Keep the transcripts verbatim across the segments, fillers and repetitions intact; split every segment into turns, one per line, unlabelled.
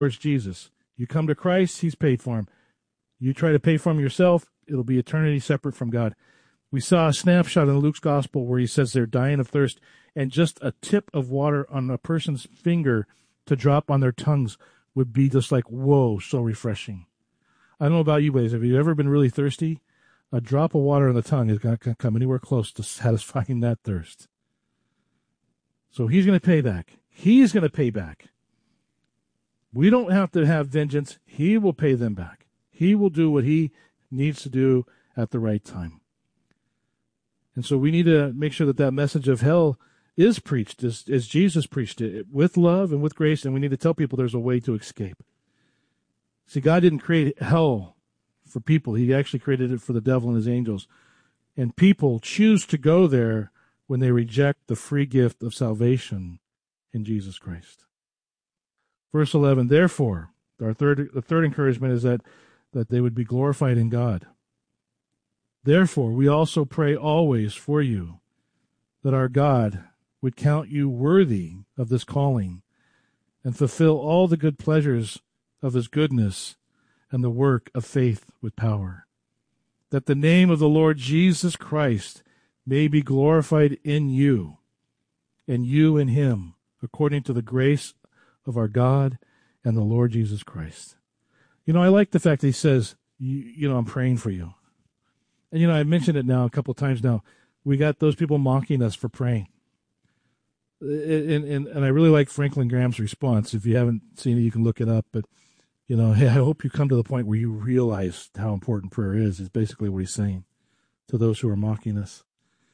towards Jesus. You come to Christ, he's paid for them. You try to pay for them yourself, it'll be eternity separate from God. We saw a snapshot in Luke's gospel where he says they're dying of thirst, and just a tip of water on a person's finger to drop on their tongues would be just like, whoa, so refreshing. I don't know about you guys. Have you ever been really thirsty? A drop of water on the tongue is not going to come anywhere close to satisfying that thirst. So he's going to pay back. He's going to pay back. We don't have to have vengeance. He will pay them back. He will do what he needs to do at the right time. And so we need to make sure that that message of hell is preached as, as Jesus preached it, with love and with grace, and we need to tell people there's a way to escape. See, God didn't create hell for people. He actually created it for the devil and his angels. And people choose to go there when they reject the free gift of salvation in Jesus Christ. Verse eleven, therefore, our third, the third encouragement is that, that they would be glorified in God. Therefore, we also pray always for you, that our God would count you worthy of this calling and fulfill all the good pleasures of his goodness and the work of faith with power, that the name of the Lord Jesus Christ may be glorified in you, and you in him, according to the grace of our God and the Lord Jesus Christ. You know, I like the fact that he says, you, you know, I'm praying for you. And, you know, I mentioned it now a couple of times now. We got those people mocking us for praying. And, and, and I really like Franklin Graham's response. If you haven't seen it, you can look it up. But, you know, hey, I hope you come to the point where you realize how important prayer is, is basically what he's saying to those who are mocking us.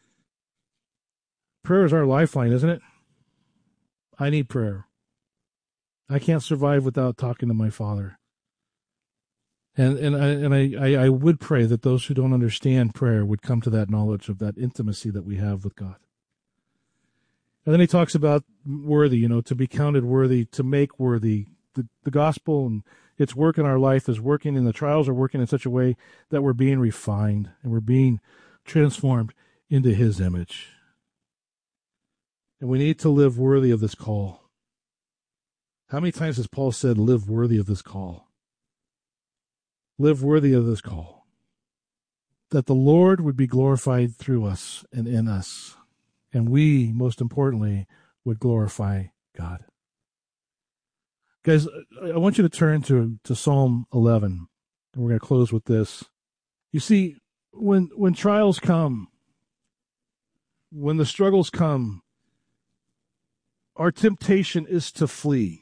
Prayer is our lifeline, isn't it? I need prayer. I can't survive without talking to my Father. And and I and I, I would pray that those who don't understand prayer would come to that knowledge of that intimacy that we have with God. And then he talks about worthy, you know, to be counted worthy, to make worthy. The, the gospel and its work in our life is working, and the trials are working in such a way that we're being refined and we're being transformed into his image. And we need to live worthy of this call. How many times has Paul said, live worthy of this call? Live worthy of this call. That the Lord would be glorified through us and in us. And we, most importantly, would glorify God. Guys, I want you to turn to, to Psalm eleven. And we're going to close with this. You see, when when trials come, when the struggles come, our temptation is to flee.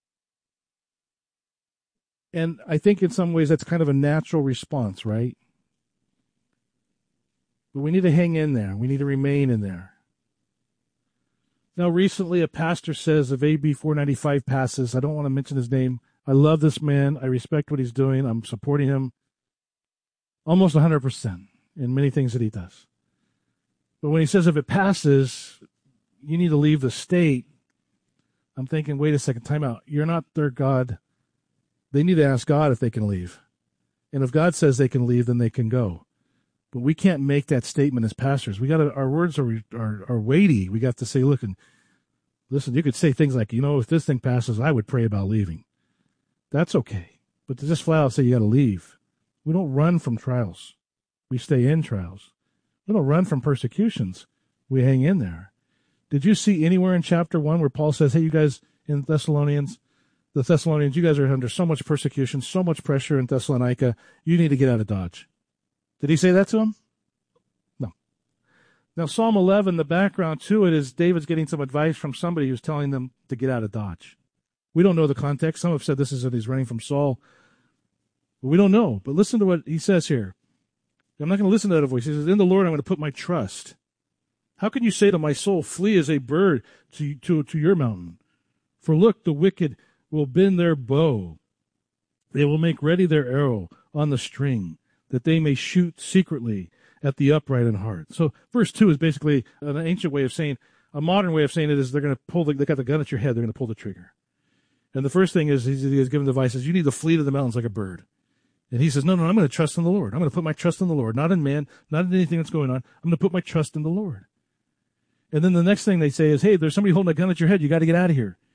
And I think in some ways that's kind of a natural response, right? But we need to hang in there. We need to remain in there. Now, recently a pastor says if A B four ninety-five passes, I don't want to mention his name. I love this man. I respect what he's doing. I'm supporting him almost one hundred percent in many things that he does. But when he says if it passes, you need to leave the state, I'm thinking, wait a second, time out. You're not their God. They need to ask God if they can leave. And if God says they can leave, then they can go. But we can't make that statement as pastors. We got to, our words are, are are weighty. We got to say, look, and listen, you could say things like, you know, if this thing passes, I would pray about leaving. That's okay. But to just flat out say you got to leave. We don't run from trials. We stay in trials. We don't run from persecutions. We hang in there. Did you see anywhere in chapter one where Paul says, hey, you guys in Thessalonians, the Thessalonians, you guys are under so much persecution, so much pressure in Thessalonica, you need to get out of Dodge. Did he say that to him? No. Now, Psalm eleven, the background to it is David's getting some advice from somebody who's telling them to get out of Dodge. We don't know the context. Some have said this is that he's running from Saul. But we don't know. But listen to what he says here. I'm not going to listen to that voice. He says, in the Lord I'm going to put my trust. How can you say to my soul, flee as a bird to, to, to your mountain? For look, the wicked will bend their bow. They will make ready their arrow on the string, that they may shoot secretly at the upright in heart. So verse two is basically an ancient way of saying, a modern way of saying it is they're going to pull, the, they got the gun at your head, they're going to pull the trigger. And the first thing is he's, he's given the advice is you need to flee to the mountains like a bird. And he says, no, no, I'm going to trust in the Lord. I'm going to put my trust in the Lord, not in man, not in anything that's going on. I'm going to put my trust in the Lord. And then the next thing they say is, hey, there's somebody holding a gun at your head. You got to get out of here.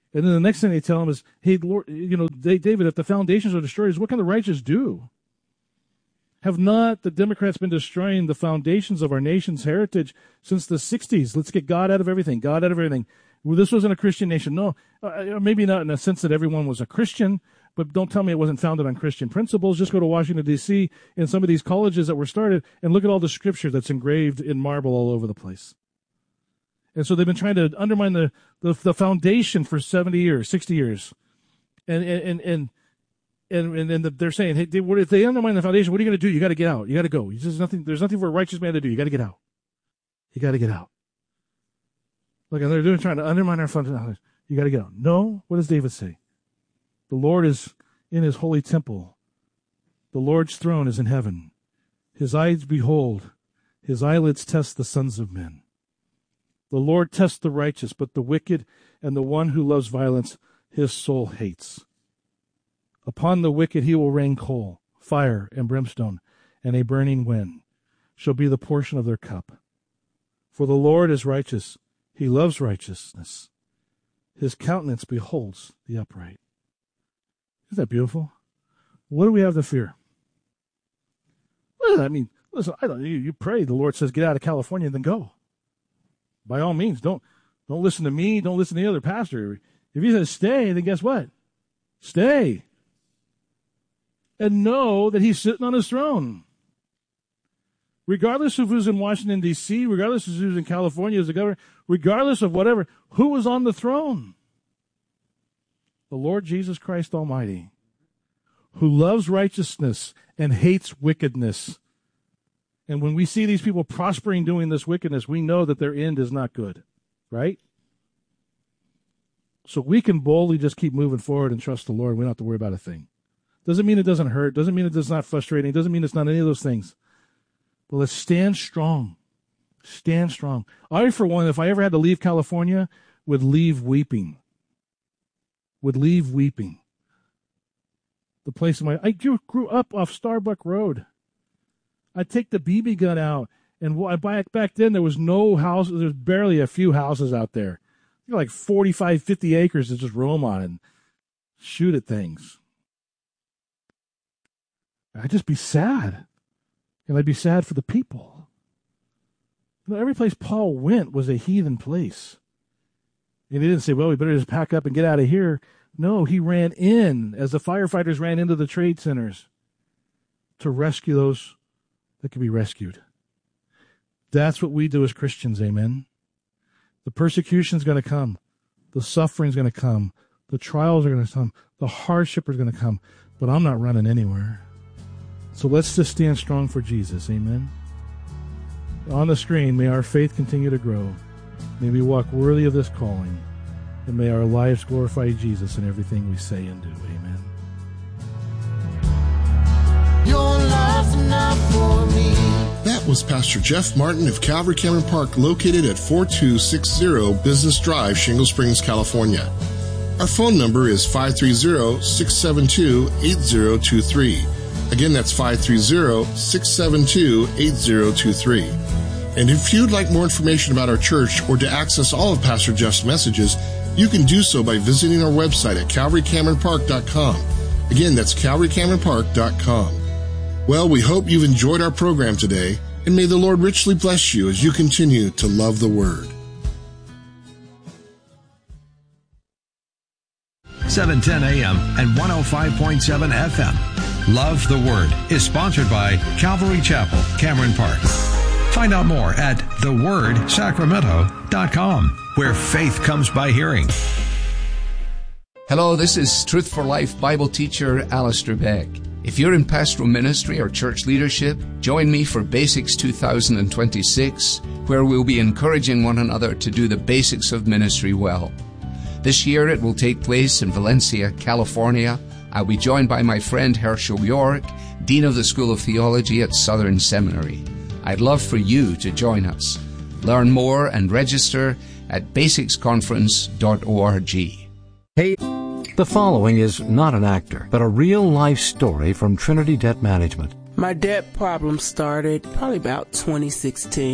And then the next thing they tell him is, hey, Lord, you know, David, if the foundations are destroyed, what can the righteous do? Have not the Democrats been destroying the foundations of our nation's heritage since the sixties? Let's get God out of everything, God out of everything. Well, this wasn't a Christian nation. No, uh, maybe not in the sense that everyone was a Christian, but don't tell me it wasn't founded on Christian principles. Just go to Washington, D C and some of these colleges that were started and look at all the scripture that's engraved in marble all over the place. And so they've been trying to undermine the, the, the foundation for seventy years, sixty years. And, and, and, and, and, and they're saying, hey, they, if they undermine the foundation, what are you going to do? You got to get out. You got to go. There's nothing, there's nothing for a righteous man to do. You got to get out. You got to get out. Look, and they're doing, trying to undermine our foundation. You got to get out. No. What does David say? The Lord is in his holy temple. The Lord's throne is in heaven. His eyes behold. His eyelids test the sons of men. The Lord tests the righteous, but the wicked and the one who loves violence, his soul hates. Upon the wicked he will rain coal, fire, and brimstone, and a burning wind shall be the portion of their cup. For the Lord is righteous. He loves righteousness. His countenance beholds the upright. Isn't that beautiful? What do we have to fear? Well, I mean, listen, I don't, you, you pray. The Lord says, get out of California and then go. By all means, don't don't listen to me. Don't listen to the other pastor. If he says stay, then guess what? Stay. And know that he's sitting on his throne. Regardless of who's in Washington, D C, regardless of who's in California as the governor, regardless of whatever, who is on the throne? The Lord Jesus Christ Almighty, who loves righteousness and hates wickedness. And when we see these people prospering doing this wickedness, we know that their end is not good, right? So we can boldly just keep moving forward and trust the Lord. We don't have to worry about a thing. Doesn't mean it doesn't hurt. Doesn't mean it's not frustrating. Doesn't mean it's not any of those things. But let's stand strong. Stand strong. I, for one, if I ever had to leave California, would leave weeping. Would leave weeping. The place in my, I grew, grew up off Starbuck Road. I'd take the B B gun out, and back back then there was no houses. There was barely a few houses out there. You know, like forty-five, fifty acres to just roam on and shoot at things. I'd just be sad, and I'd be sad for the people. You know, every place Paul went was a heathen place. And he didn't say, well, we better just pack up and get out of here. No, he ran in as the firefighters ran into the trade centers to rescue those that can be rescued. That's what we do as Christians, amen? The persecution is going to come. The suffering is going to come. The trials are going to come. The hardship is going to come. But I'm not running anywhere. So let's just stand strong for Jesus, amen? On the screen, may our faith continue to grow. May we walk worthy of this calling. And may our lives glorify Jesus in everything we say and do, amen?
Your love's enough for me.
That was Pastor Jeff Martin of Calvary Cameron Park, located at forty-two sixty Business Drive, Shingle Springs, California. Our phone number is five three zero, six seven two, eight zero two three. Again, that's five three zero, six seven two, eight zero two three. And if you'd like more information about our church or to access all of Pastor Jeff's messages, you can do so by visiting our website at calvary cameron park dot com. Again, that's calvary cameron park dot com. Well, we hope you've enjoyed our program today, and may the Lord richly bless you as you continue to love the Word.
seven ten a.m. and one oh five point seven F M. Love the Word is sponsored by Calvary Chapel, Cameron Park. Find out more at the word sacramento dot com, where faith comes by hearing.
Hello, this is Truth for Life Bible teacher Alistair Beck. If you're in pastoral ministry or church leadership, join me for Basics two thousand twenty-six, where we'll be encouraging one another to do the basics of ministry well. This year it will take place in Valencia, California. I'll be joined by my friend Herschel York, Dean of the School of Theology at Southern Seminary. I'd love for you to join us. Learn more and register at basics conference dot org.
Hey, the following is not an actor, but a real-life story from Trinity Debt Management.
My debt problem started probably about twenty sixteen.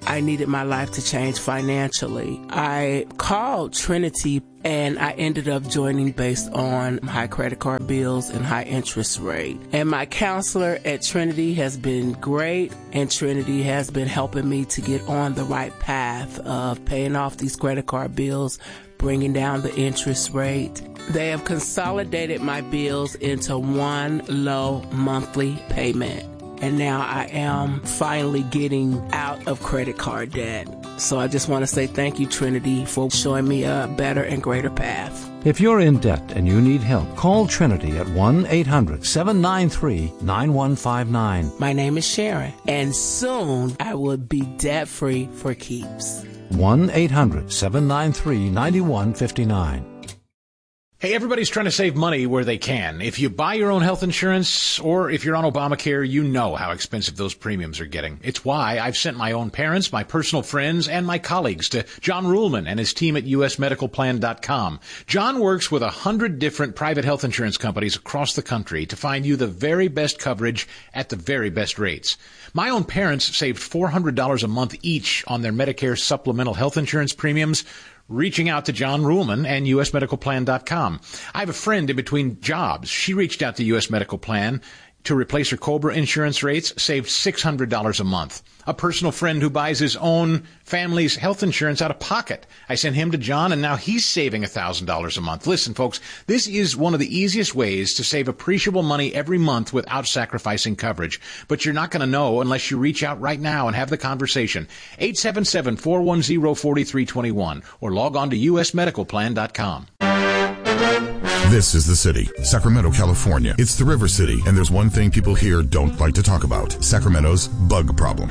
I needed my life to change financially. I called Trinity and I ended up joining based on high credit card bills and high interest rate. And my counselor at Trinity has been great, and Trinity has been helping me to get on the right path of paying off these credit card bills, bringing down the interest rate. They have consolidated my bills into one low monthly payment. And now I am finally getting out of credit card debt. So I just want to say thank you, Trinity, for showing me a better and greater path.
If you're in debt and you need help, call Trinity at one eight hundred seven nine three nine one five nine.
My name is Sharon, and soon I will be debt-free for keeps.
one eight hundred seven nine three nine one five nine.
Hey, everybody's trying to save money where they can. If you buy your own health insurance or if you're on Obamacare, you know how expensive those premiums are getting. It's why I've sent my own parents, my personal friends, and my colleagues to John Ruhlman and his team at U S medical plan dot com. John works with a hundred different private health insurance companies across the country to find you the very best coverage at the very best rates. My own parents saved four hundred dollars a month each on their Medicare supplemental health insurance premiums, reaching out to John Ruhlman and U S medical plan dot com. I have a friend in between jobs. She reached out to U S Medical Plan to replace her COBRA insurance rates, saved six hundred dollars a month. A personal friend who buys his own family's health insurance out of pocket. I sent him to John, and now he's saving one thousand dollars a month. Listen, folks, this is one of the easiest ways to save appreciable money every month without sacrificing coverage. But you're not going to know unless you reach out right now and have the conversation. eight seven seven, four one zero, four three two one or log on to U S medical plan dot com.
This is the city, Sacramento, California. It's the River City, and there's one thing people here don't like to talk about: Sacramento's bug problem.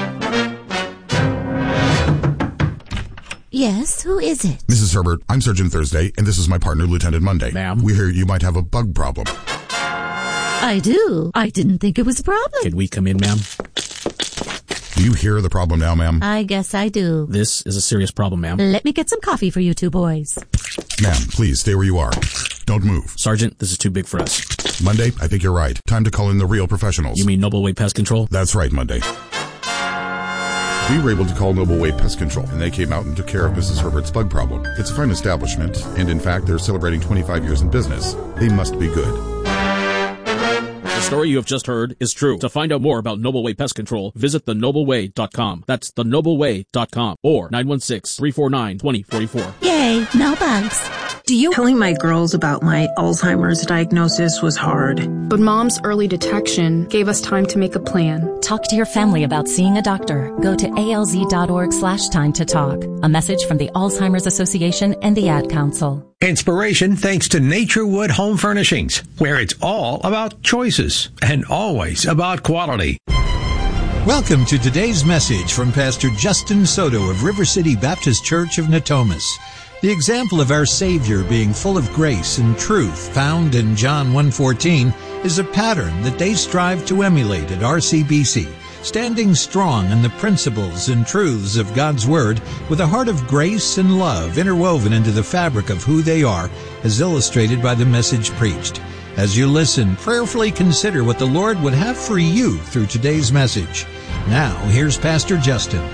Yes, who is it?
Missus Herbert, I'm Sergeant Thursday, and this is my partner, Lieutenant Monday.
Ma'am?
We hear you might have a bug problem.
I do. I didn't think it was a problem.
Can we come in, ma'am?
Do you hear the problem now, ma'am?
I guess I do.
This is a serious problem, ma'am.
Let me get some coffee for you two boys.
Ma'am, please stay where you are. Don't move.
Sergeant, this is too big for us.
Monday, I think you're right. Time to call in the real professionals.
You mean Noble Way Pest Control?
That's right, Monday. We were able to call Noble Way Pest Control, and they came out and took care of Missus Herbert's bug problem. It's a fine establishment, and in fact, they're celebrating twenty-five years in business. They must be good.
The story you have just heard is true. To find out more about Noble Way Pest Control, visit the noble way dot com. That's the noble way dot com or nine one six, three four nine, two zero four four.
Yay, no bugs.
Do you? Telling my girls about my Alzheimer's diagnosis was hard.
But Mom's early detection gave us time to make a plan.
Talk to your family about seeing a doctor. Go to A L Z dot org slash time to talk. A message from the Alzheimer's Association and the Ad Council.
Inspiration thanks to Naturewood Home Furnishings, where it's all about choices and always about quality.
Welcome to today's message from Pastor Justin Soto of River City Baptist Church of Natomas. The example of our Savior being full of grace and truth found in John one fourteen is a pattern that they strive to emulate at R C B C, standing strong in the principles and truths of God's Word with a heart of grace and love interwoven into the fabric of who they are, as illustrated by the message preached. As you listen, prayerfully consider what the Lord would have for you through today's message. Now, here's Pastor Justin.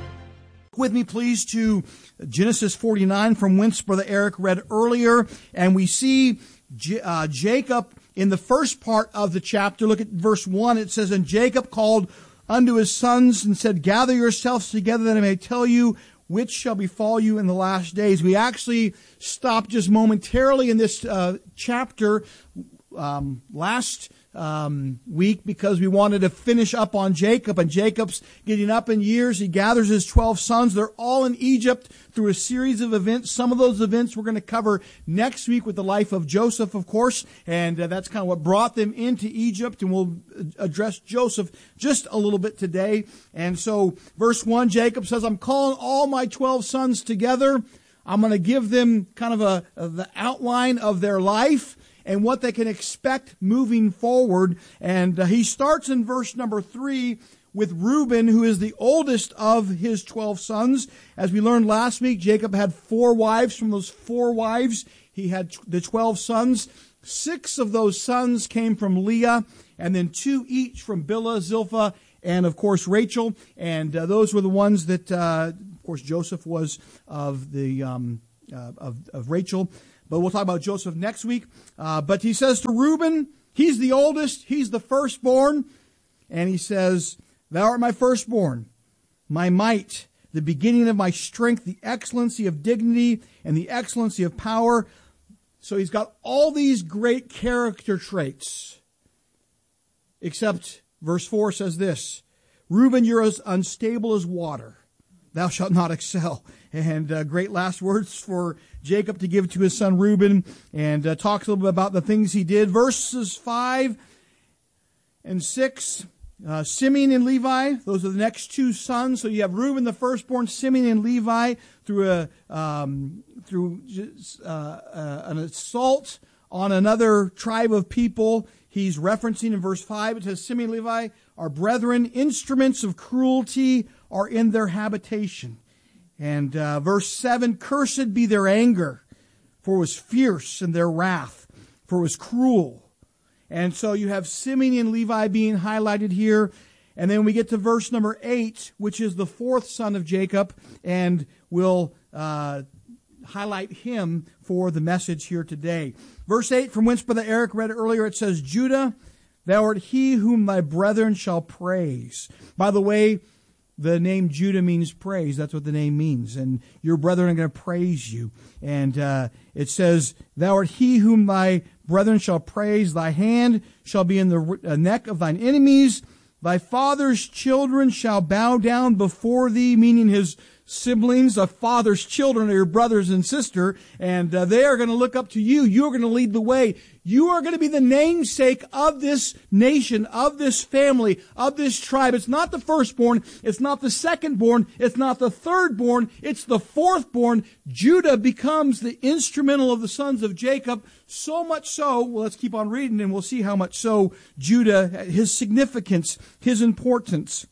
With me, please, to Genesis forty-nine, from whence Brother Eric read earlier. And we see J- uh, Jacob in the first part of the chapter. Look at verse one. It says, "And Jacob called unto his sons and said, Gather yourselves together that I may tell you which shall befall you in the last days." We actually stopped just momentarily in this uh, chapter um, last Um, week because we wanted to finish up on Jacob, and Jacob's getting up in years. He gathers his twelve sons. They're all in Egypt through a series of events. Some of those events we're going to cover next week with the life of Joseph, of course, and uh, that's kind of what brought them into Egypt, and we'll address Joseph just a little bit today. And so verse one, Jacob says, "I'm calling all my twelve sons together. I'm going to give them kind of a, a the outline of their life and what they can expect moving forward." And uh, he starts in verse number three with Reuben, who is the oldest of his twelve sons. As we learned last week, Jacob had four wives. From those four wives, he had the twelve sons. Six of those sons came from Leah, and then two each from Bilhah, Zilpah, and, of course, Rachel. And uh, those were the ones that, uh, of course, Joseph was of the um, uh, of, of Rachel. But we'll talk about Joseph next week. Uh, but he says to Reuben, he's the oldest, he's the firstborn. And he says, thou art my firstborn, my might, the beginning of my strength, the excellency of dignity, and the excellency of power. So he's got all these great character traits. Except verse four says this, Reuben, you're as unstable as water. Thou shalt not excel. And uh, great last words for Jacob to give to his son Reuben, and uh, talks a little bit about the things he did. Verses five and six, uh, Simeon and Levi, those are the next two sons. So you have Reuben the firstborn, Simeon and Levi, through a um, through uh, uh, an assault on another tribe of people. He's referencing in verse five, it says, Simeon and Levi are brethren, instruments of cruelty are in their habitation. And uh, verse seven, cursed be their anger, for it was fierce, and their wrath, for it was cruel. And so you have Simeon and Levi being highlighted here. And then we get to verse number eight, which is the fourth son of Jacob, and we'll uh, highlight him for the message here today. Verse eight, from whence Brother Eric read earlier, it says, Judah, thou art he whom thy brethren shall praise. By the way, the name Judah means praise. That's what the name means. And your brethren are going to praise you. And uh, it says, thou art he whom thy brethren shall praise. Thy hand shall be in the neck of thine enemies. Thy father's children shall bow down before thee, meaning his siblings. A father's children are your brothers and sister, and uh, they are going to look up to you. You're going to lead the way. You are going to be the namesake of this nation, of this family, of this tribe. It's not the firstborn. It's not the secondborn. It's not the thirdborn. It's the fourthborn. Judah becomes the instrumental of the sons of Jacob. So much so, well, let's keep on reading and we'll see how much so Judah, his significance, his importance.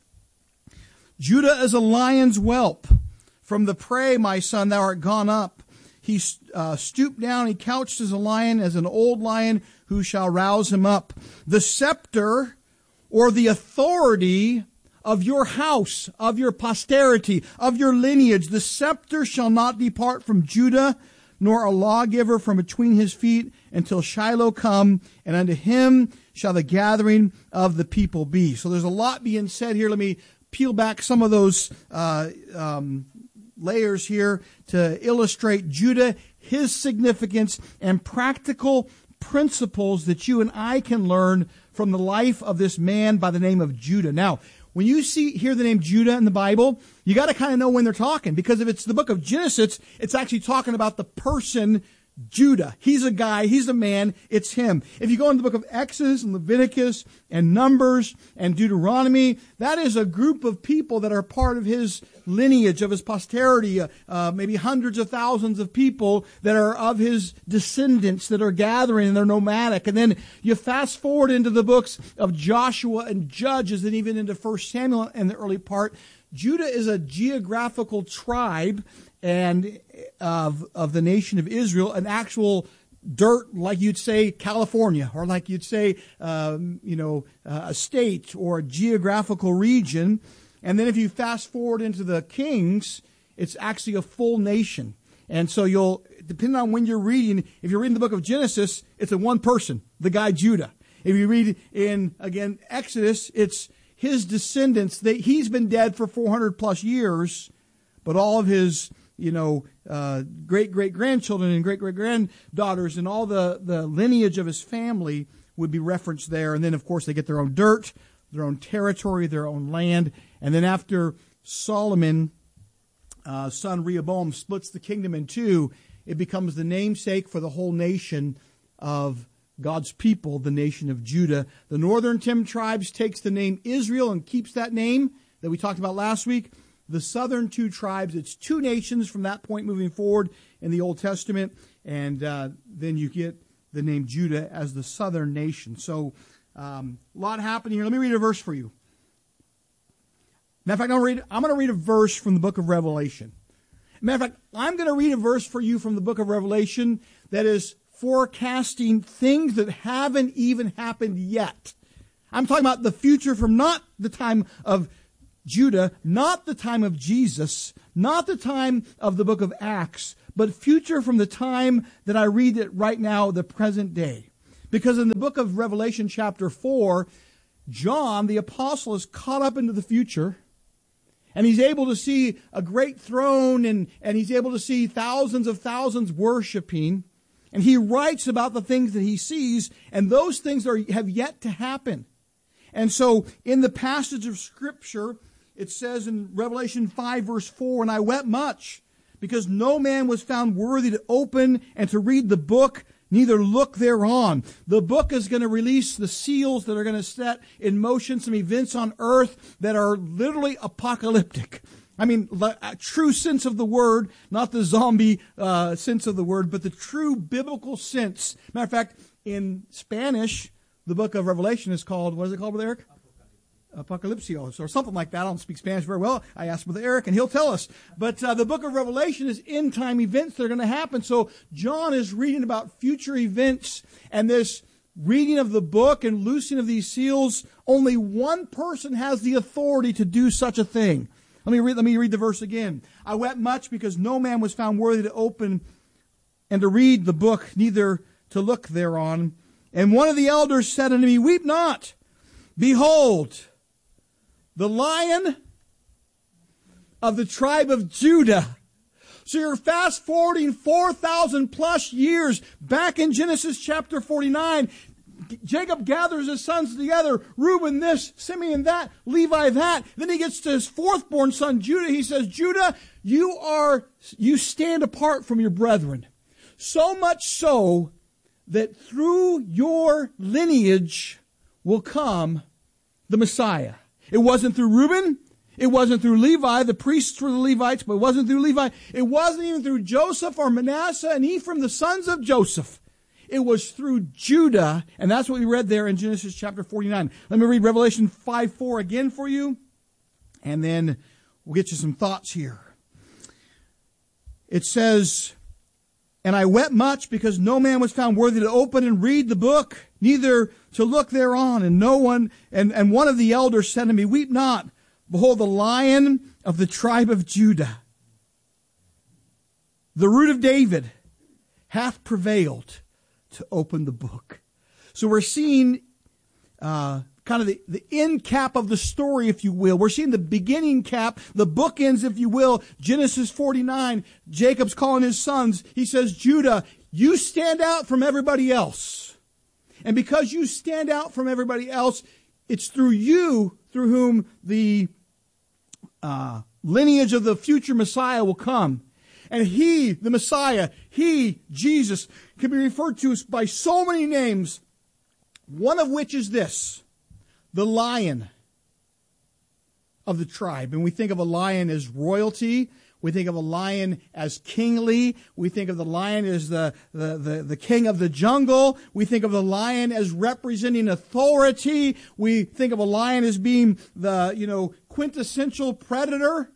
Judah is a lion's whelp. From the prey, my son, thou art gone up. He uh, stooped down, he couched as a lion, as an old lion, who shall rouse him up. The scepter, or the authority of your house, of your posterity, of your lineage, the scepter shall not depart from Judah, nor a lawgiver from between his feet, until Shiloh come, and unto him shall the gathering of the people be. So there's a lot being said here. Let me peel back some of those uh, um, layers here to illustrate Judah, his significance, and practical principles that you and I can learn from the life of this man by the name of Judah. Now, when you see hear the name Judah in the Bible, you got to kind of know when they're talking, because if it's the book of Genesis, it's actually talking about the person Judah. He's a guy, he's a man, it's him. If you go in the book of Exodus and Leviticus and Numbers and Deuteronomy, that is a group of people that are part of his lineage, of his posterity, uh, uh, maybe hundreds of thousands of people that are of his descendants that are gathering and they're nomadic. And then you fast forward into the books of Joshua and Judges and even into First Samuel in the early part. Judah is a geographical tribe and of of the nation of Israel, an actual dirt, like you'd say California, or like you'd say, um, you know, uh, a state or a geographical region. And then if you fast forward into the Kings, it's actually a full nation. And so you'll, depending on when you're reading, if you're reading the book of Genesis, it's a one person, the guy Judah. If you read in, again, Exodus, it's his descendants. They, he's been dead for four hundred plus years, but all of his, you know, uh, great-great-grandchildren and great-great-granddaughters and all the, the lineage of his family would be referenced there. And then, of course, they get their own dirt, their own territory, their own land. And then after Solomon, uh, son Rehoboam, splits the kingdom in two, it becomes the namesake for the whole nation of God's people, the nation of Judah. The northern ten tribes takes the name Israel and keeps that name that we talked about last week. The southern two tribes, it's two nations from that point moving forward in the Old Testament. And uh, then you get the name Judah as the southern nation. So um, a lot happening here. Let me read a verse for you. Matter of fact, I'm going, to read, I'm going to read a verse from the book of Revelation. Matter of fact, I'm going to read a verse for you from the book of Revelation that is forecasting things that haven't even happened yet. I'm talking about the future from not the time of Judah, not the time of Jesus, not the time of the book of Acts, but future from the time that I read it right now, the present day. Because in the book of Revelation chapter four, John, the apostle, is caught up into the future, and he's able to see a great throne, and, and he's able to see thousands of thousands worshiping, and he writes about the things that he sees, and those things are have yet to happen. And so in the passage of Scripture, it says in Revelation five, verse four, and I wept much, because no man was found worthy to open and to read the book, neither look thereon. The book is going to release the seals that are going to set in motion some events on earth that are literally apocalyptic. I mean, a true sense of the word, not the zombie uh, sense of the word, but the true biblical sense. Matter of fact, in Spanish, the book of Revelation is called, what is it called, Brother Eric? Apocalypsios, or something like that. I don't speak Spanish very well. I asked Brother Eric, and he'll tell us. But uh, the book of Revelation is end-time events that are going to happen. So John is reading about future events, and this reading of the book and loosing of these seals, only one person has the authority to do such a thing. Let me read, let me read the verse again. I wept much because no man was found worthy to open and to read the book, neither to look thereon. And one of the elders said unto me, weep not. Behold, the Lion of the tribe of Judah. So you're fast forwarding four thousand plus years back in Genesis chapter forty-nine. Jacob gathers his sons together. Reuben this, Simeon that, Levi that. Then he gets to his fourth born son, Judah. He says, Judah, you are, you stand apart from your brethren. So much so that through your lineage will come the Messiah. It wasn't through Reuben. It wasn't through Levi. The priests were the Levites, but it wasn't through Levi. It wasn't even through Joseph or Manasseh and Ephraim, the sons of Joseph. It was through Judah, and that's what we read there in Genesis chapter forty-nine. Let me read Revelation five four again for you, and then we'll get you some thoughts here. It says, and I wept much because no man was found worthy to open and read the book, neither to look thereon. And no one, and, and one of the elders said to me, weep not. Behold, the Lion of the tribe of Judah, the root of David, hath prevailed to open the book. So we're seeing uh, kind of the, the end cap of the story, if you will. We're seeing the beginning cap, the bookends, if you will. Genesis forty-nine, Jacob's calling his sons. He says, Judah, you stand out from everybody else. And because you stand out from everybody else, it's through you through whom the uh, lineage of the future Messiah will come. And he, the Messiah, he, Jesus, can be referred to by so many names, one of which is this, the Lion of the tribe. And we think of a lion as royalty. We think of a lion as kingly. We think of the lion as the, the, the, the king of the jungle. We think of the lion as representing authority. We think of a lion as being the, you know, quintessential predator.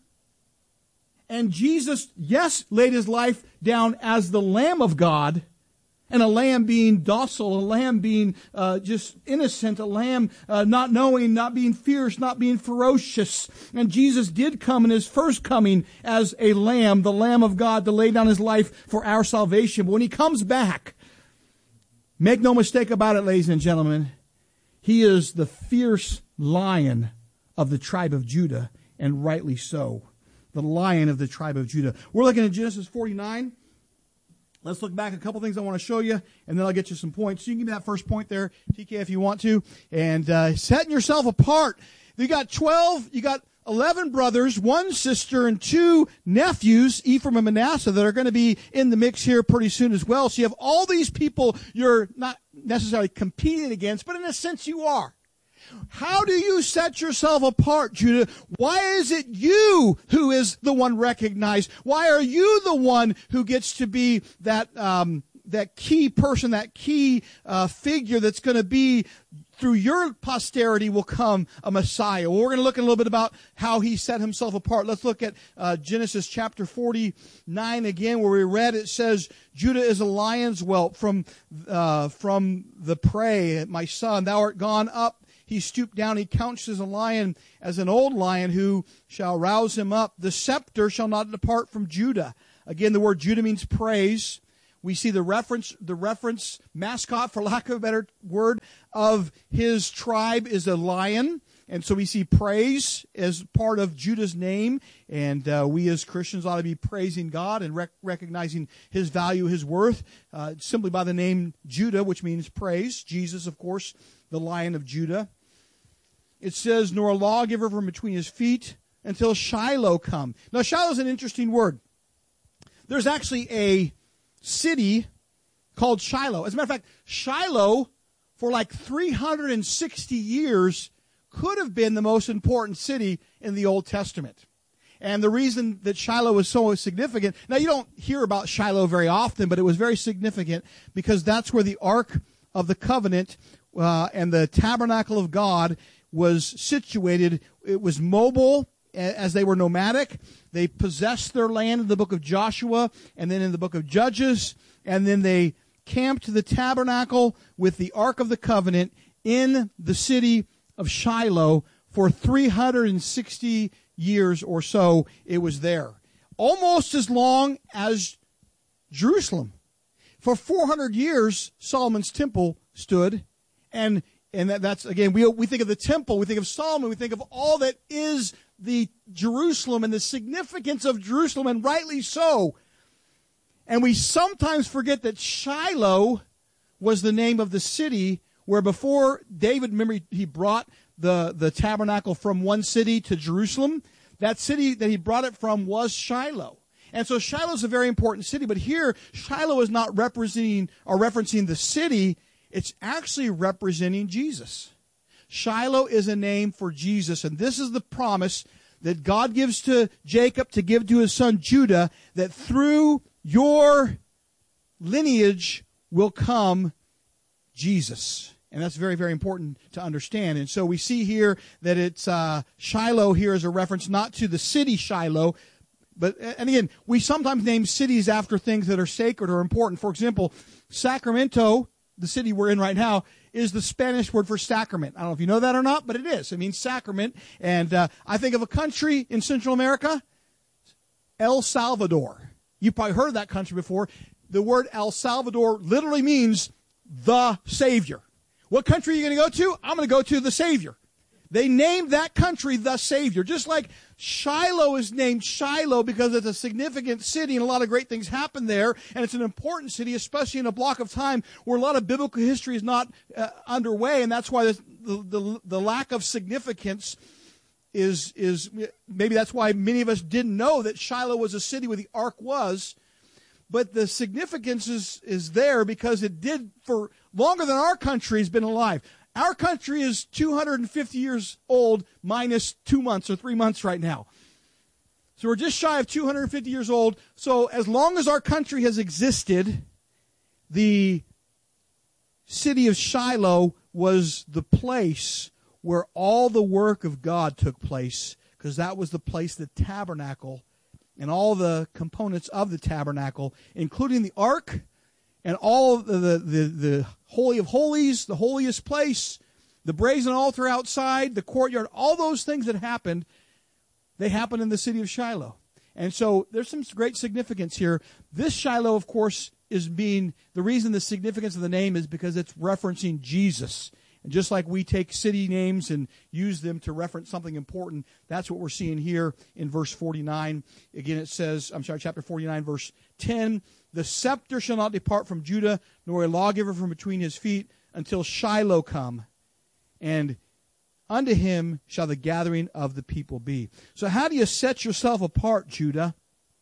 And Jesus, yes, laid his life down as the Lamb of God, and a lamb being docile, a lamb being uh, just innocent, a lamb uh, not knowing, not being fierce, not being ferocious. And Jesus did come in his first coming as a lamb, the Lamb of God, to lay down his life for our salvation. But when he comes back, make no mistake about it, ladies and gentlemen, he is the fierce Lion of the tribe of Judah, and rightly so. The Lion of the tribe of Judah. We're looking at Genesis forty-nine. Let's look back at a couple things I want to show you, and then I'll get you some points. You can give me that first point there, T K, if you want to. And uh, setting yourself apart. You got twelve, you got eleven brothers, one sister, and two nephews, Ephraim and Manasseh, that are going to be in the mix here pretty soon as well. So you have all these people you're not necessarily competing against, but in a sense you are. How do you set yourself apart, Judah? Why is it you who is the one recognized? Why are you the one who gets to be that um, that key person, that key uh, figure that's going to be, through your posterity will come a Messiah? Well, we're going to look a little bit about how he set himself apart. Let's look at uh, Genesis chapter forty-nine again, where we read it says, Judah is a lion's whelp from, uh, from the prey. My son, thou art gone up he stooped down, he couches a lion as an old lion who shall rouse him up. The scepter shall not depart from Judah. Again, the word Judah means praise. We see the reference, the reference mascot, for lack of a better word, of his tribe is a lion. And so we see praise as part of Judah's name. And uh, we as Christians ought to be praising God and rec- recognizing his value, his worth, uh, simply by the name Judah, which means praise. Jesus, of course, the Lion of Judah. It says, nor a lawgiver from between his feet until Shiloh come. Now, Shiloh is an interesting word. There's actually a city called Shiloh. As a matter of fact, Shiloh, for like three hundred sixty years, could have been the most important city in the Old Testament. And the reason that Shiloh was so significant, now you don't hear about Shiloh very often, but it was very significant because that's where the Ark of the Covenant uh, and the Tabernacle of God was situated. It was mobile as they were nomadic. They possessed their land in the book of Joshua and then in the book of Judges, and then they camped the tabernacle with the Ark of the Covenant in the city of Shiloh for three hundred sixty years or so. It was there. Almost as long as Jerusalem. For four hundred years, Solomon's temple stood. And and that, that's, again, we, we think of the temple, we think of Solomon, we think of all that is the Jerusalem and the significance of Jerusalem, and rightly so. And we sometimes forget that Shiloh was the name of the city where before David, remember, he brought the, the tabernacle from one city to Jerusalem. That city that he brought it from was Shiloh. And so Shiloh is a very important city, but here Shiloh is not representing or referencing the city. It's actually representing Jesus. Shiloh is a name for Jesus, and this is the promise that God gives to Jacob to give to his son Judah, that through your lineage will come Jesus. And that's very, very important to understand. And so we see here that it's uh, Shiloh here is a reference not to the city Shiloh, but, and again, we sometimes name cities after things that are sacred or important. For example, Sacramento, the city we're in right now, is the Spanish word for sacrament. I don't know if you know that or not, but it is. It means sacrament. And uh, I think of a country in Central America, El Salvador. You've probably heard of that country before. The word El Salvador literally means the Savior. What country are you going to go to? I'm going to go to the Savior. They named that country the Savior. Just like Shiloh is named Shiloh because it's a significant city and a lot of great things happen there. And it's an important city, especially in a block of time where a lot of biblical history is not uh, underway. And that's why the, the, the lack of significance is, is, maybe that's why many of us didn't know that Shiloh was a city where the ark was. But the significance is, is there because it did for longer than our country has been alive. Our country is two hundred fifty years old minus two months or three months right now. So we're just shy of two hundred fifty years old. So as long as our country has existed, the city of Shiloh was the place where all the work of God took place, because that was the place, the tabernacle, and all the components of the tabernacle, including the ark and all the, the, the, the Holy of Holies, the holiest place, the brazen altar outside, the courtyard, all those things that happened, they happened in the city of Shiloh. And so there's some great significance here. This Shiloh, of course, is being, the reason the significance of the name is because it's referencing Jesus. And just like we take city names and use them to reference something important, that's what we're seeing here in verse forty-nine. Again, it says, I'm sorry, chapter forty-nine, verse ten, the scepter shall not depart from Judah, nor a lawgiver from between his feet, until Shiloh come, and unto him shall the gathering of the people be. So how do you set yourself apart, Judah?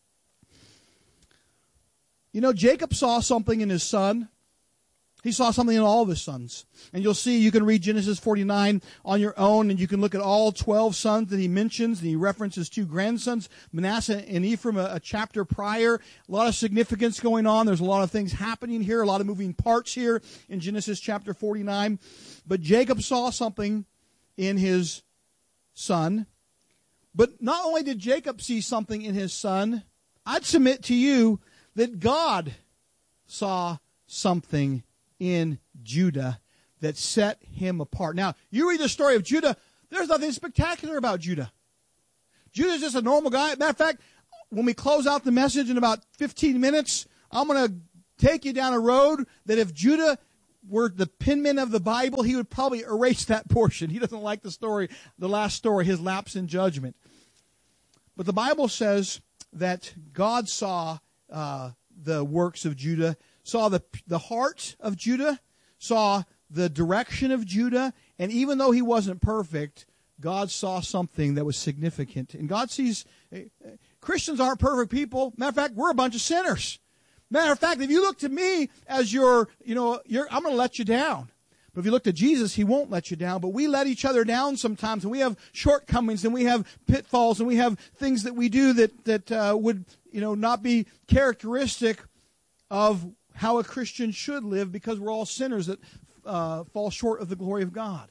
You know, Jacob saw something in his son. He saw something in all of his sons. And you'll see, you can read Genesis forty-nine on your own, and you can look at all twelve sons that he mentions, and he references two grandsons, Manasseh and Ephraim, a, a chapter prior. A lot of significance going on. There's a lot of things happening here, a lot of moving parts here in Genesis chapter forty-nine. But Jacob saw something in his son. But not only did Jacob see something in his son, I'd submit to you that God saw something in Judah that set him apart. Now, you read the story of Judah, there's nothing spectacular about Judah. Judah's just a normal guy. Matter of fact, when we close out the message in about fifteen minutes, I'm going to take you down a road that if Judah were the penman of the Bible, he would probably erase that portion. He doesn't like the story, the last story, his lapse in judgment. But the Bible says that God saw uh, the works of Judah, saw the the heart of Judah, saw the direction of Judah, and even though he wasn't perfect, God saw something that was significant. And God sees, uh, Christians aren't perfect people. Matter of fact, we're a bunch of sinners. Matter of fact, if you look to me as your, you know, you're, I'm going to let you down. But if you look to Jesus, he won't let you down. But we let each other down sometimes, and we have shortcomings, and we have pitfalls, and we have things that we do that that uh, would, you know, not be characteristic of how a Christian should live, because we're all sinners that uh, fall short of the glory of God.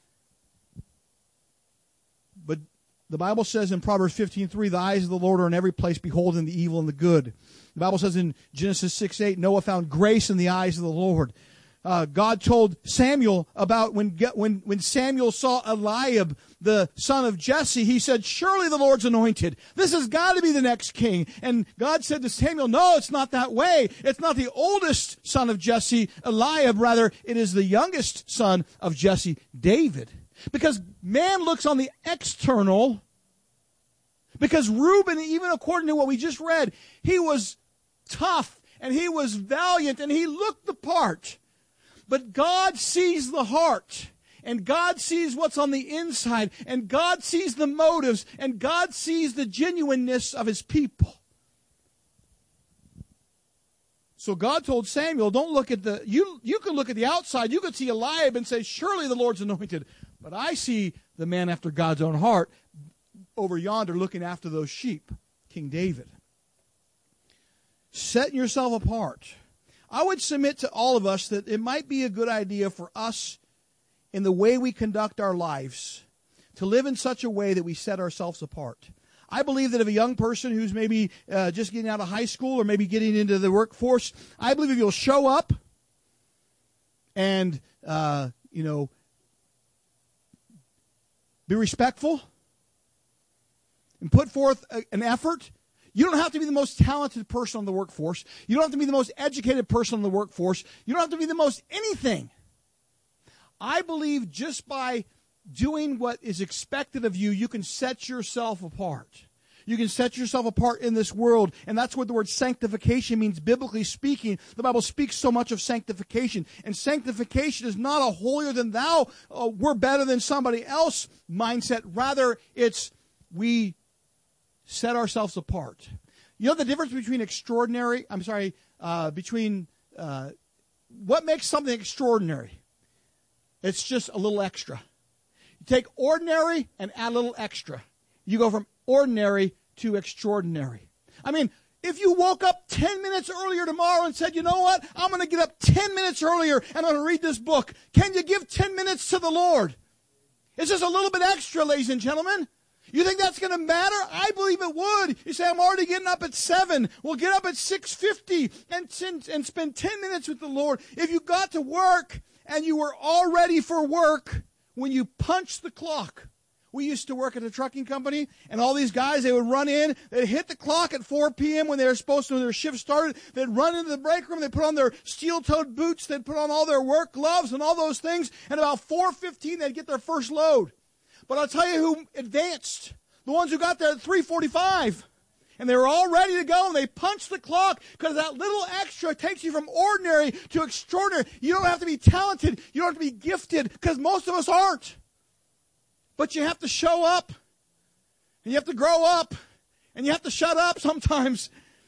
But the Bible says in Proverbs fifteen three, the eyes of the Lord are in every place, beholding the evil and the good. The Bible says in Genesis six eight, Noah found grace in the eyes of the Lord. Uh, God told Samuel about when, when, when Samuel saw Eliab, the son of Jesse, he said, surely the Lord's anointed. This has got to be the next king. And God said to Samuel, no, it's not that way. It's not the oldest son of Jesse, Eliab. Rather, it is the youngest son of Jesse, David. Because man looks on the external. Because Reuben, even according to what we just read, he was tough and he was valiant and he looked the part. But God sees the heart, and God sees what's on the inside, and God sees the motives, and God sees the genuineness of his people. So God told Samuel, don't look at the, you, you can look at the outside, you could see Eliab and say, surely the Lord's anointed. But I see the man after God's own heart over yonder looking after those sheep, King David. Setting yourself apart. I would submit to all of us that it might be a good idea for us, in the way we conduct our lives, to live in such a way that we set ourselves apart. I believe that if a young person who's maybe uh, just getting out of high school or maybe getting into the workforce, I believe if you'll show up and, uh, you know, be respectful and put forth a, an effort. You don't have to be the most talented person on the workforce. You don't have to be the most educated person on the workforce. You don't have to be the most anything. I believe just by doing what is expected of you, you can set yourself apart. You can set yourself apart in this world, and that's what the word sanctification means, biblically speaking. The Bible speaks so much of sanctification, and sanctification is not a holier than thou, uh, we're better than somebody else mindset. Rather, it's we set ourselves apart. You know the difference between extraordinary, I'm sorry, uh, between uh, what makes something extraordinary? It's just a little extra. You take ordinary and add a little extra. You go from ordinary to extraordinary. I mean, if you woke up ten minutes earlier tomorrow and said, you know what, I'm going to get up ten minutes earlier and I'm going to read this book. Can you give ten minutes to the Lord? It's just a little bit extra, ladies and gentlemen. You think that's going to matter? I believe it would. You say, I'm already getting up at seven. Well, get up at six fifty and, and spend ten minutes with the Lord. If you got to work and you were all ready for work when you punched the clock. We used to work at a trucking company, and all these guys, they would run in, they'd hit the clock at four p.m. when they were supposed to, when their shift started. They'd run into the break room, they'd put on their steel-toed boots, they'd put on all their work gloves and all those things, and about four fifteen, they'd get their first load. But I'll tell you who advanced. The ones who got there at three forty-five. And they were all ready to go, and they punched the clock, because that little extra takes you from ordinary to extraordinary. You don't have to be talented. You don't have to be gifted, because most of us aren't. But you have to show up, and you have to grow up, and you have to shut up sometimes.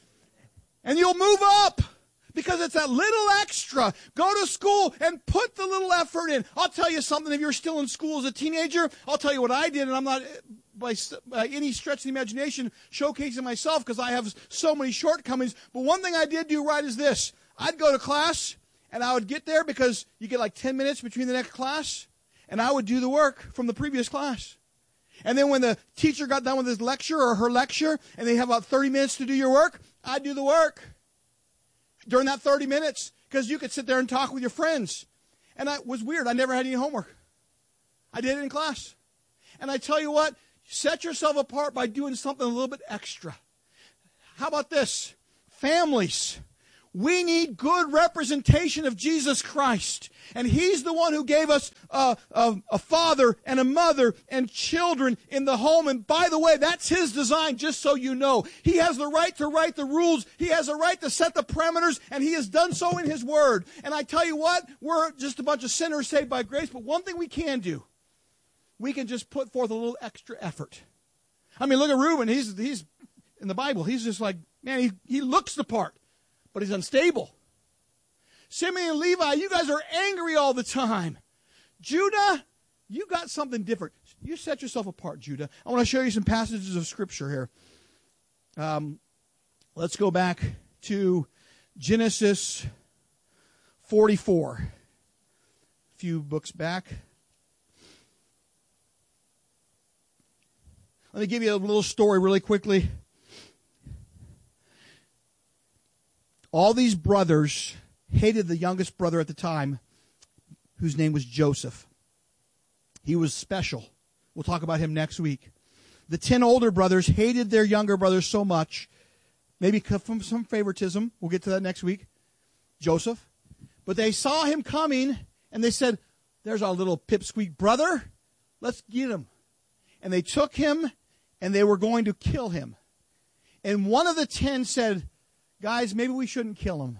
And you'll move up, because it's that little extra. Go to school and put the little effort in. I'll tell you something, if you're still in school as a teenager, I'll tell you what I did, and I'm not, by, by any stretch of the imagination, showcasing myself, because I have so many shortcomings. But one thing I did do right is this. I'd go to class, and I would get there, because you get like ten minutes between the next class, and I would do the work from the previous class. And then when the teacher got done with his lecture or her lecture, and they have about thirty minutes to do your work, I'd do the work during that thirty minutes, because you could sit there and talk with your friends. And it was weird. I never had any homework. I did it in class. And I tell you what, set yourself apart by doing something a little bit extra. How about this? Families. We need good representation of Jesus Christ. And He's the one who gave us a, a, a father and a mother and children in the home. And by the way, that's His design, just so you know. He has the right to write the rules. He has the right to set the parameters, and He has done so in His Word. And I tell you what, we're just a bunch of sinners saved by grace. But one thing we can do, we can just put forth a little extra effort. I mean, look at Reuben. He's, he's in the Bible. He's just like, man, he, he looks the part, but he's unstable. Simeon and Levi, you guys are angry all the time. Judah, you got something different. You set yourself apart, Judah. I want to show you some passages of Scripture here. Um, let's go back to Genesis forty-four. A few books back. Let me give you a little story really quickly. All these brothers hated the youngest brother at the time, whose name was Joseph. He was special. We'll talk about him next week. The ten older brothers hated their younger brother so much, maybe from some favoritism. We'll get to that next week. Joseph. But they saw him coming, and they said, there's our little pipsqueak brother. Let's get him. And they took him, and they were going to kill him. And one of the ten said, guys, maybe we shouldn't kill him.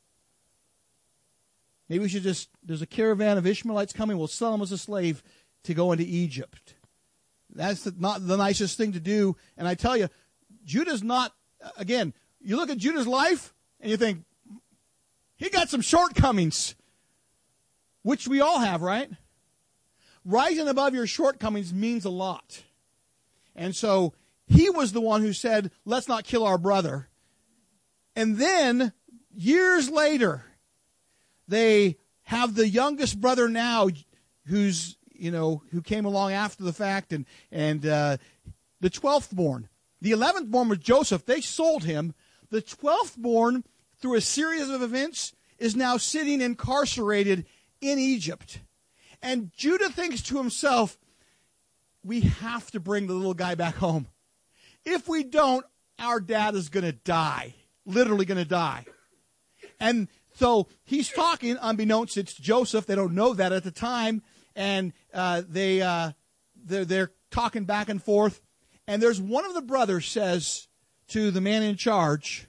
Maybe we should just, there's a caravan of Ishmaelites coming, we'll sell him as a slave to go into Egypt. That's the, not the nicest thing to do. And I tell you, Judah's not, again, you look at Judah's life, and you think, he got some shortcomings, which we all have, right? Rising above your shortcomings means a lot. And so he was the one who said, let's not kill our brother. And then, years later, they have the youngest brother now, who's, you know, who came along after the fact, and, and uh, the twelfth born. The eleventh born was Joseph. They sold him. The twelfth born, through a series of events, is now sitting incarcerated in Egypt. And Judah thinks to himself, we have to bring the little guy back home. If we don't, our dad is going to die. Literally going to die. And so he's talking, unbeknownst it's Joseph. They don't know that at the time. And uh, they, uh, they're, they're talking back and forth. And there's one of the brothers says to the man in charge,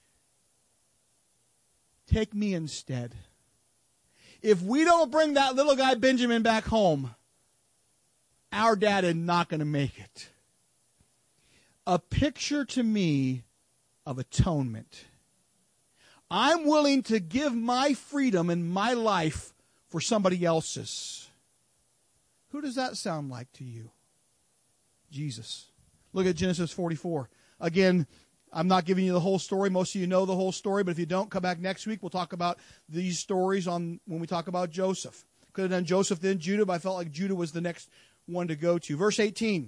take me instead. If we don't bring that little guy Benjamin back home, our dad is not going to make it. A picture to me of atonement. I'm willing to give my freedom and my life for somebody else's. Who does that sound like to you? Jesus. Look at Genesis forty-four. Again, I'm not giving you the whole story. Most of you know the whole story, but if you don't, come back next week. We'll talk about these stories on when we talk about Joseph. Could have done Joseph, then Judah, but I felt like Judah was the next one to go to. Verse eighteen.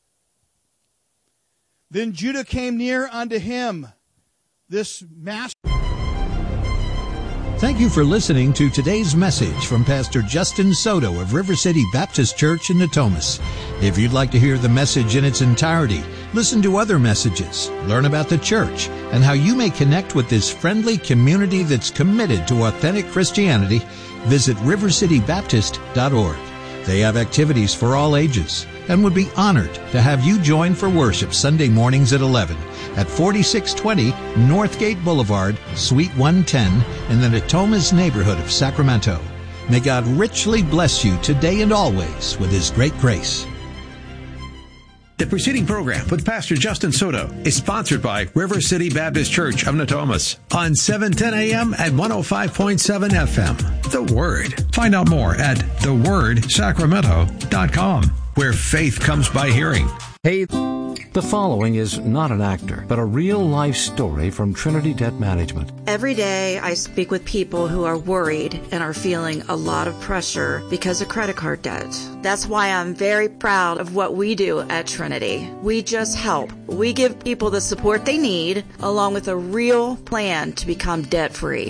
Then Judah came near unto him, this master.
Thank you for listening to today's message from Pastor Justin Soto of River City Baptist Church in Natomas. If you'd like to hear the message in its entirety, listen to other messages, learn about the church, and how you may connect with this friendly community that's committed to authentic Christianity, visit river city baptist dot org. They have activities for all ages and would be honored to have you join for worship Sunday mornings at eleven at forty-six twenty Northgate Boulevard, Suite one ten in the Natomas neighborhood of Sacramento. May God richly bless you today and always with His great grace.
The preceding program with Pastor Justin Soto is sponsored by River City Baptist Church of Natomas on seven ten a.m. and one oh five point seven F M. The Word. Find out more at the word sacramento dot com, where faith comes by hearing.
Hey, the following is not an actor, but a real-life story from Trinity Debt Management.
Every day I speak with people who are worried and are feeling a lot of pressure because of credit card debt. That's why I'm very proud of what we do at Trinity. We just help. We give people the support they need, along with a real plan to become debt-free.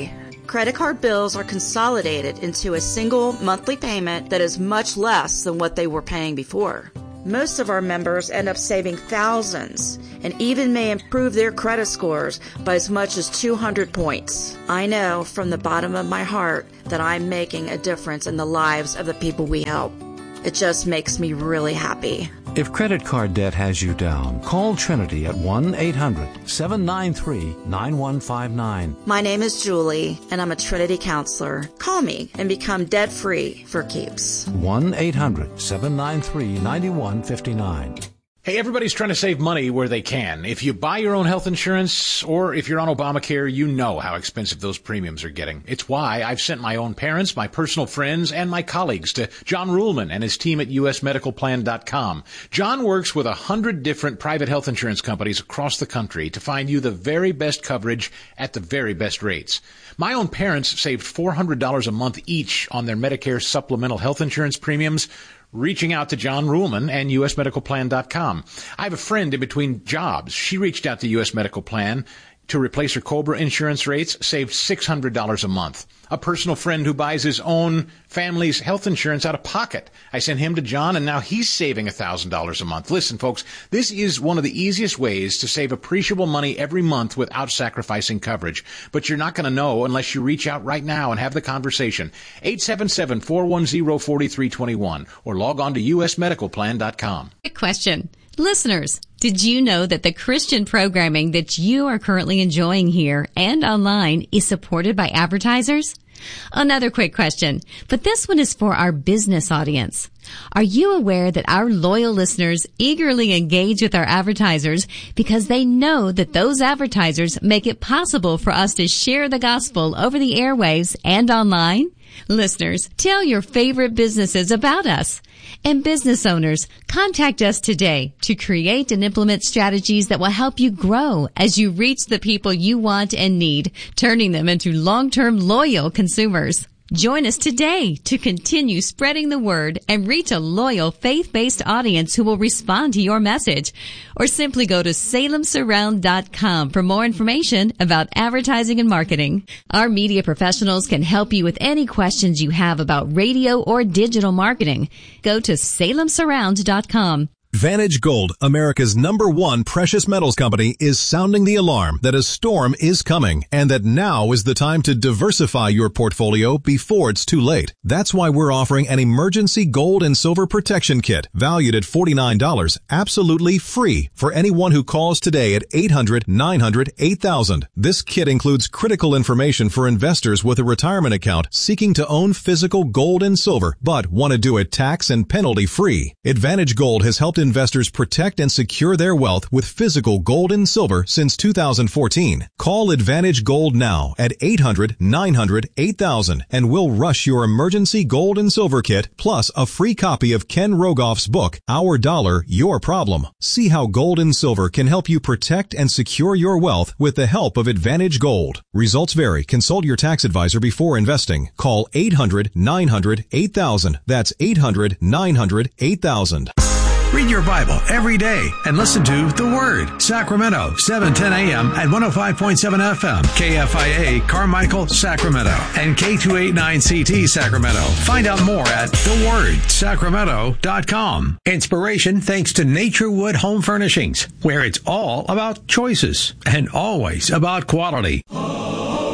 Credit card bills are consolidated into a single monthly payment that is much less than what they were paying before. Most of our members end up saving thousands and even may improve their credit scores by as much as two hundred points. I know from the bottom of my heart that I'm making a difference in the lives of the people we help. It just makes me really happy.
If credit card debt has you down, call Trinity at one eight hundred seven nine three nine one five nine.
My name is Julie, and I'm a Trinity counselor. Call me and become debt-free for keeps.
one eight hundred seven nine three nine one five nine.
Hey, everybody's trying to save money where they can. If you buy your own health insurance or if you're on Obamacare, you know how expensive those premiums are getting. It's why I've sent my own parents, my personal friends, and my colleagues to John Ruhlman and his team at U S medical plan dot com. John works with a hundred different private health insurance companies across the country to find you the very best coverage at the very best rates. My own parents saved four hundred dollars a month each on their Medicare supplemental health insurance premiums, reaching out to John Ruhlman and U S medical plan dot com. I have a friend in between jobs. She reached out to U S Medical Plan to replace her COBRA insurance rates, saved six hundred dollars a month. A personal friend who buys his own family's health insurance out of pocket. I sent him to John, and now he's saving one thousand dollars a month. Listen, folks, this is one of the easiest ways to save appreciable money every month without sacrificing coverage. But you're not going to know unless you reach out right now and have the conversation. eight seven seven, four one zero, four three two one or log on to U S medical plan dot com.
Quick question. Listeners, did you know that the Christian programming that you are currently enjoying here and online is supported by advertisers? Another quick question, but this one is for our business audience. Are you aware that our loyal listeners eagerly engage with our advertisers because they know that those advertisers make it possible for us to share the gospel over the airwaves and online? Listeners, tell your favorite businesses about us. And business owners, contact us today to create and implement strategies that will help you grow as you reach the people you want and need, turning them into long-term loyal consumers. Join us today to continue spreading the word and reach a loyal faith-based audience who will respond to your message. Or simply go to salem surround dot com for more information about advertising and marketing. Our media professionals can help you with any questions you have about radio or digital marketing. Go to salem surround dot com.
Vantage Gold, America's number one precious metals company, is sounding the alarm that a storm is coming and that now is the time to diversify your portfolio before it's too late. That's why we're offering an emergency gold and silver protection kit valued at forty-nine dollars, absolutely free for anyone who calls today at eight hundred, nine hundred, eight thousand. This kit includes critical information for investors with a retirement account seeking to own physical gold and silver but want to do it tax and penalty free. Advantage Gold has helped investors protect and secure their wealth with physical gold and silver since two thousand fourteen. Call Advantage Gold now at eight hundred, nine hundred, eight thousand and we'll rush your emergency gold and silver kit plus a free copy of Ken Rogoff's book, Our Dollar, Your Problem. See how gold and silver can help you protect and secure your wealth with the help of Advantage Gold. Results vary. Consult your tax advisor before investing. Call eight hundred, nine hundred, eight thousand. That's eight hundred, nine hundred, eight thousand.
Read your Bible every day and listen to The Word. Sacramento, seven ten a.m. at one oh five point seven F M. K F I A, Carmichael, Sacramento. And K two eighty-nine C T, Sacramento. Find out more at the word sacramento dot com. Inspiration thanks to Naturewood Home Furnishings, where it's all about choices and always about quality.